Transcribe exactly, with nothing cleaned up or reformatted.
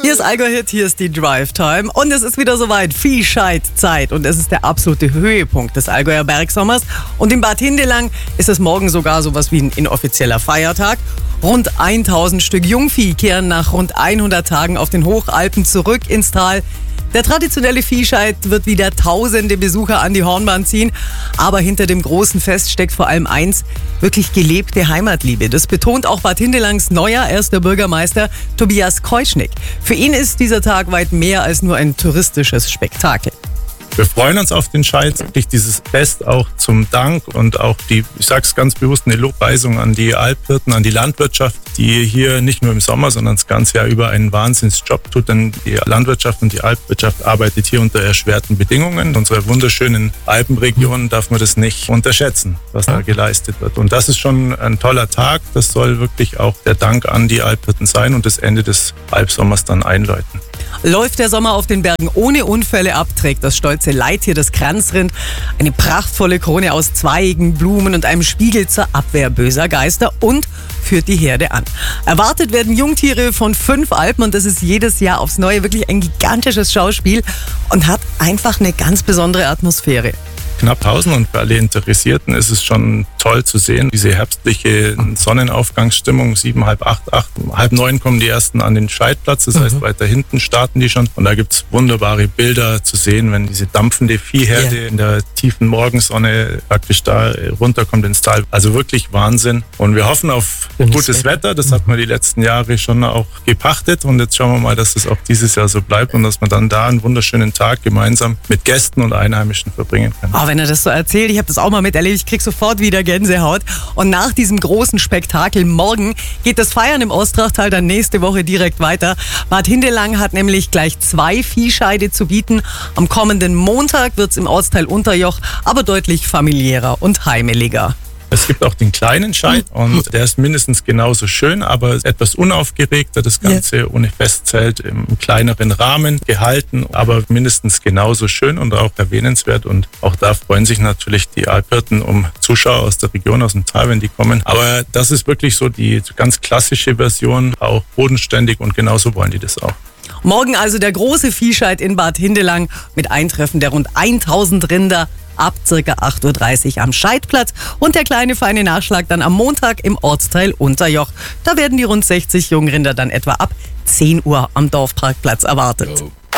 Hier ist Allgäu Hit, hier ist die Drive Time und es ist wieder soweit, Viehscheid-Zeit und es ist der absolute Höhepunkt des Allgäuer Bergsommers und in Bad Hindelang ist es morgen sogar sowas wie ein inoffizieller Feiertag. Rund tausend Stück Jungvieh kehren nach rund hundert Tagen auf den Hochalpen zurück ins Tal. Der traditionelle Viehscheid wird wieder tausende Besucher an die Hornbahn ziehen. Aber hinter dem großen Fest steckt vor allem eins, wirklich gelebte Heimatliebe. Das betont auch Bad Hindelangs neuer erster Bürgermeister Tobias Keuschnick. Für ihn ist dieser Tag weit mehr als nur ein touristisches Spektakel. Wir freuen uns auf den Scheid, wirklich dieses Fest auch zum Dank und auch die, ich sage es ganz bewusst, eine Lobpreisung an die Alpwirten, an die Landwirtschaft, die hier nicht nur im Sommer, sondern das ganze Jahr über einen Wahnsinnsjob tut, denn die Landwirtschaft und die Alpwirtschaft arbeitet hier unter erschwerten Bedingungen. In unserer wunderschönen Alpenregion darf man das nicht unterschätzen, was da geleistet wird. Und das ist schon ein toller Tag, das soll wirklich auch der Dank an die Alpwirten sein und das Ende des Alpsommers dann einläuten. Läuft der Sommer auf den Bergen ohne Unfälle ab, trägt das stolze Leittier das Kranzrind eine prachtvolle Krone aus Zweigen, Blumen und einem Spiegel zur Abwehr böser Geister und führt die Herde an. Erwartet werden Jungtiere von fünf Alpen und das ist jedes Jahr aufs Neue wirklich ein gigantisches Schauspiel und hat einfach eine ganz besondere Atmosphäre. Knapphausen und für alle Interessierten ist es schon toll zu sehen, diese herbstliche Sonnenaufgangsstimmung, sieben, halb acht, acht, halb neun kommen die ersten an den Scheidplatz, das heißt weiter hinten starten die schon und da gibt's wunderbare Bilder zu sehen, wenn diese dampfende Viehherde ja. in der tiefen Morgensonne praktisch da runterkommt ins Tal, also wirklich Wahnsinn und wir hoffen auf gutes Wetter, das hat man die letzten Jahre schon auch gepachtet und jetzt schauen wir mal, dass es auch dieses Jahr so bleibt und dass man dann da einen wunderschönen Tag gemeinsam mit Gästen und Einheimischen verbringen kann. Oh, wenn er das so erzählt, ich habe das auch mal miterlebt, ich krieg sofort wieder Gänsehaut. Und nach diesem großen Spektakel morgen geht das Feiern im Ostrachtal dann nächste Woche direkt weiter. Bad Hindelang hat nämlich gleich zwei Viehscheide zu bieten. Am kommenden Montag wird es im Ortsteil Unterjoch aber deutlich familiärer und heimeliger. Es gibt auch den kleinen Scheid und der ist mindestens genauso schön, aber etwas unaufgeregter. Das Ganze ja. ohne Festzelt im kleineren Rahmen gehalten, aber mindestens genauso schön und auch erwähnenswert. Und auch da freuen sich natürlich die Alpwirten um Zuschauer aus der Region, aus dem Tal, wenn die kommen. Aber das ist wirklich so die ganz klassische Version, auch bodenständig und genauso wollen die das auch. Morgen also der große Viehscheid in Bad Hindelang mit Eintreffen der rund tausend Rinder ab ca. acht Uhr dreißig am Scheidplatz und der kleine feine Nachschlag dann am Montag im Ortsteil Unterjoch. Da werden die rund sechzig Jungrinder dann etwa ab zehn Uhr am Dorfparkplatz erwartet.